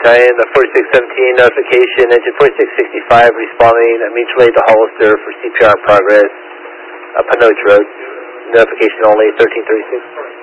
Battalion, the 4617 notification, engine 4665 responding, mutual aid to Hollister for CPR in progress, Panoch Road. Notification only, 1336.